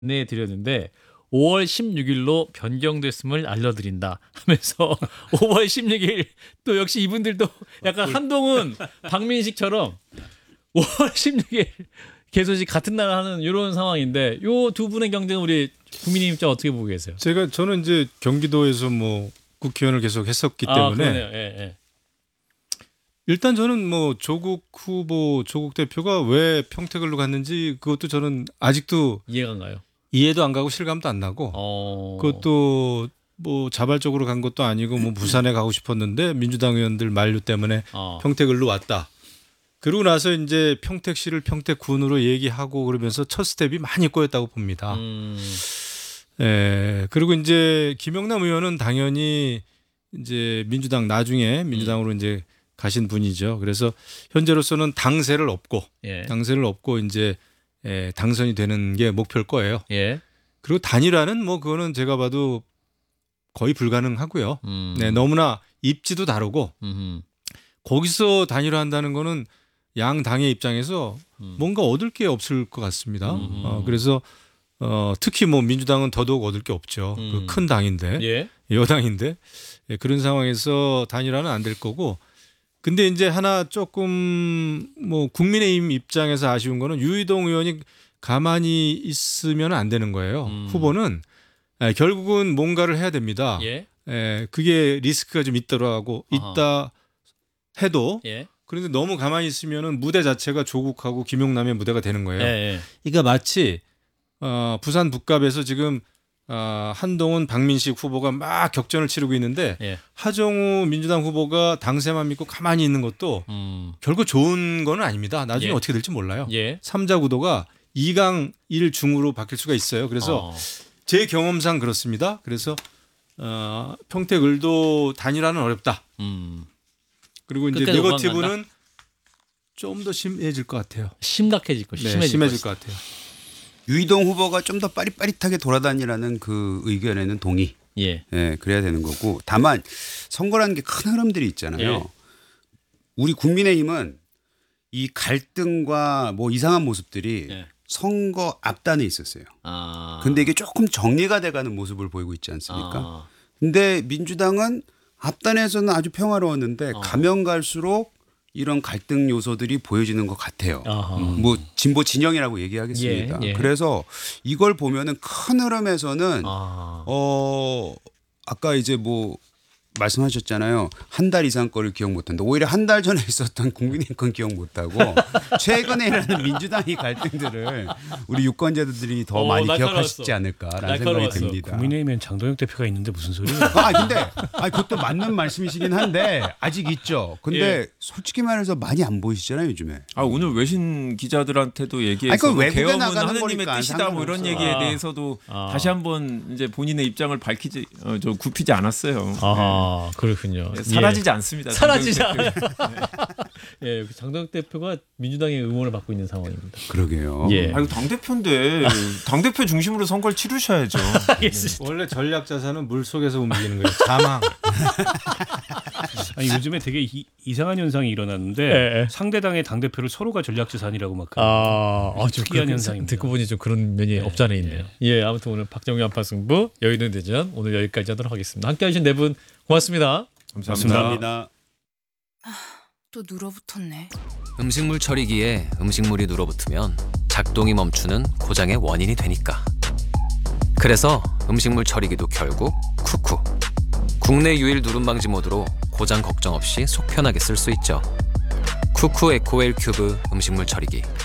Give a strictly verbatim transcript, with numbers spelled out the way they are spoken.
안내해드렸는데 오월 십육일로 변경됐음을 알려드린다 하면서 오월 십육일 또 역시 이분들도 약간 한동훈 박민식처럼 오월 십육일 개소식 같은 날 하는 이런 상황인데 요 두 분의 경쟁은 우리 국민의 입장 어떻게 보고 계세요? 제가 저는 이제 경기도에서 뭐 국회의원을 계속 했었기 때문에 아, 예, 예. 일단 저는 뭐 조국 후보 조국 대표가 왜 평택을로 갔는지 그것도 저는 아직도 이해가 안 가요. 이해도 안 가고 실감도 안 나고 어... 그것도 뭐 자발적으로 간 것도 아니고 뭐 부산에 가고 싶었는데 민주당 의원들 만류 때문에 어. 평택을로 왔다. 그러고 나서 이제 평택시를 평택군으로 얘기하고 그러면서 첫 스텝이 많이 꼬였다고 봅니다. 음... 예. 그리고 이제 김영남 의원은 당연히 이제 민주당 나중에 민주당으로 음. 이제 가신 분이죠. 그래서 현재로서는 당세를 업고 예. 당세를 업고 이제 예, 당선이 되는 게 목표일 거예요. 예. 그리고 단일화는 뭐 그거는 제가 봐도 거의 불가능하고요. 음. 네, 너무나 입지도 다르고 음흠. 거기서 단일화한다는 거는 양 당의 입장에서 음. 뭔가 얻을 게 없을 것 같습니다. 음. 어, 그래서 어, 특히 뭐 민주당은 더더욱 얻을 게 없죠. 음. 그 큰 당인데 예. 여당인데 예, 그런 상황에서 단일화는 안 될 거고. 근데 이제 하나 조금 뭐 국민의힘 입장에서 아쉬운 거는 유이동 의원이 가만히 있으면 안 되는 거예요. 음. 후보는 예, 결국은 뭔가를 해야 됩니다. 예. 예, 그게 리스크가 좀 있더라고 아하. 있다 해도 예. 그런데 너무 가만히 있으면은 무대 자체가 조국하고 김용남의 무대가 되는 거예요. 예. 예. 그러니까 마치 어, 부산 북갑에서 지금 어, 한동훈 박민식 후보가 막 격전을 치르고 있는데 예. 하정우 민주당 후보가 당세만 믿고 가만히 있는 것도 음. 결국 좋은 건 아닙니다. 나중에 예. 어떻게 될지 몰라요. 예. 삼자 구도가 이강 일중으로 바뀔 수가 있어요. 그래서 어. 제 경험상 그렇습니다. 그래서 어, 평택을도 단일화는 어렵다. 음. 그리고 이제 끝까지 네거티브는 좀 더 심해질 것 같아요. 심각해질 거, 네, 심해질, 심해질 것 것 같아요. 유이동 후보가 좀 더 빠릿빠릿하게 돌아다니라는 그 의견에는 동의. 예. 예, 그래야 되는 거고. 다만 선거라는 게 큰 흐름들이 있잖아요. 예. 우리 국민의힘은 이 갈등과 뭐 이상한 모습들이 예. 선거 앞단에 있었어요. 아. 근데 이게 조금 정리가 돼가는 모습을 보이고 있지 않습니까? 아. 근데 민주당은 앞단에서는 아주 평화로웠는데 어. 가면 갈수록 이런 갈등 요소들이 보여지는 것 같아요. 아하. 뭐 진보 진영이라고 얘기하겠습니다. 예, 예. 그래서 이걸 보면은 큰 흐름에서는 아. 어 아까 이제 뭐 말씀하셨잖아요. 한 달 이상 거를 기억 못한다. 오히려 한 달 전에 있었던 국민의힘 건 기억 못하고 최근에 일어나는 민주당의 갈등들을 우리 유권자들이 더 어, 많이 날카로웠어. 기억하시지 않을까라는 생각이 날카로웠어. 듭니다. 국민의힘엔 장동혁 대표가 있는데 무슨 소리예요? 아 근데 아 그것도 맞는 말씀이시긴 한데 아직 있죠. 근데 예. 솔직히 말해서 많이 안 보이시잖아요 요즘에. 아 오늘 외신 기자들한테도 얘기해서 아니, 그건 뭐 외국에 계엄은 나가는 하느님의 거니까 뜻이다 뭐 이런 상관없어. 얘기에 아. 대해서도 아. 다시 한번 이제 본인의 입장을 밝히지 어, 저 굽히지 않았어요. 아하. 그렇군요. 네, 사라지지 않습니다. 사라지지 장동혁 않아요. 예, 장동혁 대표가 민주당의 응원을 받고 있는 상황입니다. 그러게요. 예. 아니 당 대표인데 당 대표 중심으로 선거를 치르셔야죠. 원래 전략 자산은 물 속에서 움직이는 거예요. 자망. 아니 요즘에 되게 이, 이상한 현상이 일어났는데 예, 예. 상대당의 당 대표를 서로가 전략자산이라고 막 아, 아, 좀 특이한 그렇게 현상입니다. 듣고 보니 좀 그런 면이 없지 않아 있네요. 예, 아무튼 오늘 박정희 한파승부 여의도 대전 오늘 여기까지 하도록 하겠습니다. 함께하신 네 분 고맙습니다. 감사합니다. 감사합니다. 또 눌어붙었네. 음식물 처리기에 음식물이 눌어붙으면 작동이 멈추는 고장의 원인이 되니까. 그래서 음식물 처리기도 결국 쿠쿠. 국내 유일 누름 방지 모드로 고장 걱정 없이 속 편하게 쓸 수 있죠. 쿠쿠 에코웰 큐브 음식물 처리기.